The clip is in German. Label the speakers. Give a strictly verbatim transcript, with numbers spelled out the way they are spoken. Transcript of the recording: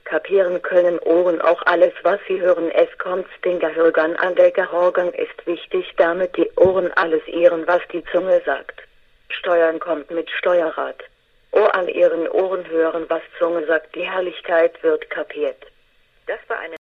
Speaker 1: Kapieren können Ohren auch alles, was sie hören. Es kommt den Gehörgang an. Der Gehörgang ist wichtig, damit die Ohren alles ehren, was die Zunge sagt. Steuern kommt mit Steuerrad. Ohr an ihren Ohren hören, was Zunge sagt. Die Herrlichkeit wird kapiert. Das war eine